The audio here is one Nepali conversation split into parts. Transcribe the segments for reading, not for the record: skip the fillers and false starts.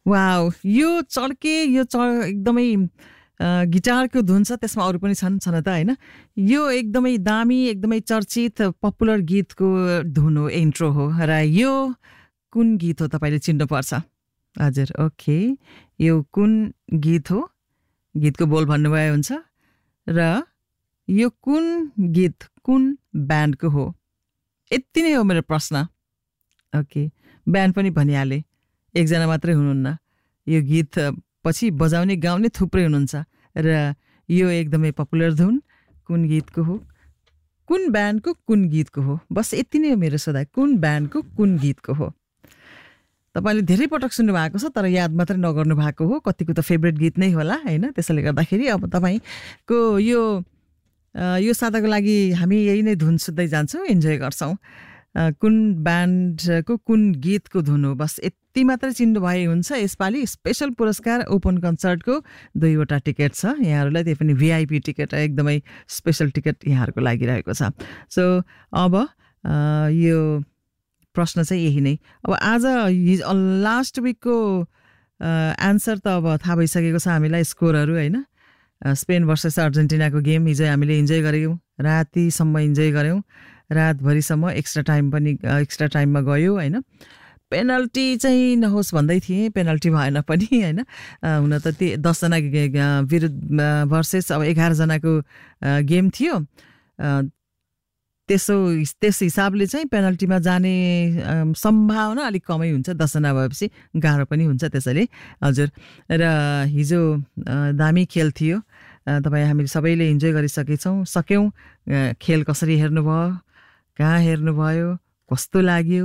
वाउ, यो चड्के यो एकदमै गिटारको धुन छ, त्यसमा अरू पनि छन् त होइन। यो एकदमै दामी, एकदमै चर्चित पपुलर गीतको धुन हो, इन्ट्रो हो। र यो कुन गीत हो तपाईँले चिन्नुपर्छ। हजुर, ओके, यो कुन गीत हो, गीतको बोल भन्नुभयो हुन्छ। र यो कुन गीत कुन ब्यान्डको हो, यति नै हो मेरो प्रश्न। ओके, ब्यान्ड पनि भनिहाले, एकजना मात्रै हुनुहुन्न, यो गीत पछि बजाउने गाउने थुप्रै हुनुहुन्छ। र यो एकदमै पपुलर धुन कुन गीतको हो, कुन ब्यान्डको कुन गीतको हो, बस यति नै हो मेरो सोधाइ, कुन ब्यान्डको कुन गीतको हो। तपाईँले धेरै पटक सुन्नु भएको छ तर याद मात्रै नगर्नु भएको हो, कतिको त फेभरेट गीत नै होला होइन। त्यसैले गर्दाखेरि अब तपाईँको यो साताको लागि हामी यही नै धुन सुन्दै जान्छौँ, इन्जोय गर्छौँ। कुन ब्यान्डको कुन गीतको धुन हो, बस यति मात्रै चिन्नु भए हुन्छ। यसपालि स्पेसल पुरस्कार ओपन कन्सर्टको 2वटा टिकट छ यहाँहरूलाई, त्यही पनि VIP टिकट, एकदमै स्पेसल टिकट यहाँहरूको लागिरहेको छ। सो अब यो प्रश्न चाहिँ यही नै। अब आज लास्ट विकको एन्सर त अब थाहा भइसकेको छ हामीलाई, स्कोरहरू होइन। स्पेन भर्सेस अर्जेन्टिनाको गेम हिजो हामीले इन्जोय गऱ्यौँ, रातिसम्म इन्जोय गऱ्यौँ, रातभरिसम्म एक्स्ट्रा टाइममा गयो होइन। पेनल्टी चाहिँ नहोस् भन्दै थिएँ, पेनल्टी भएन पनि होइन। हुन त 10जना भर्सेस अब 11 जनाको गेम थियो। त्यस हिसाबले चाहिँ पेनल्टीमा जाने सम्भावना अलिक कमै हुन्छ, 10जना भएपछि गाह्रो पनि हुन्छ त्यसैले। हजुर, र हिजो दामी खेल थियो, हामीले सबैले इन्जोय सक्यौँ। खेल कसरी हेर्नुभयो, कहाँ हेर्नुभयो, कस्तो लाग्यो,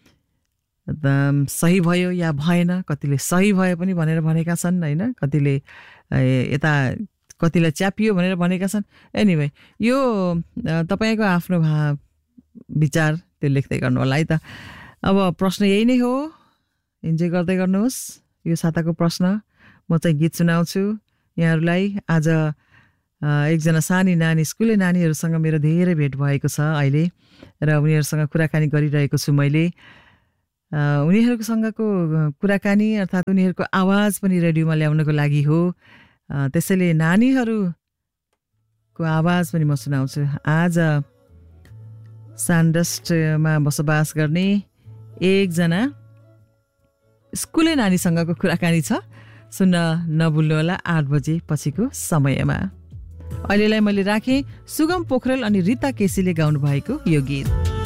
सही भयो या भएन, कतिले सही भयो पनि भनेर भनेका छन् होइन, कतिले यता कतिलाई च्यापियो भनेर भनेका छन्। एनिवे, यो तपाईँको आफ्नो विचार त्यो लेख्दै गर्नु होला है त। अब प्रश्न यही नै हो, इन्जोय गर्दै गर्नुहोस्। यो साताको प्रश्न म चाहिँ गीत सुनाउँछु यहाँहरूलाई। आज एकजना सानी नानी, स्कुले नानीहरूसँग मेरो धेरै भेट भएको छ अहिले, र उनीहरूसँग कुराकानी गरिरहेको छु मैले। उनीहरूसँगको कुराकानी अर्थात् उनीहरूको आवाज पनि रेडियोमा ल्याउनको लागि हो, त्यसैले नानीहरूको आवाज पनि म सुनाउँछु। आज सान्डस्टमा बसोबास गर्ने एकजना स्कुले नानीसँगको कुराकानी छ, सुन्न नभुल्नु होला 8 बजे पछिको समयमा। अहिलेलाई मैले राखेँ सुगम पोखरेल अनि रिता केसीले गाउनु भएको यो गीत।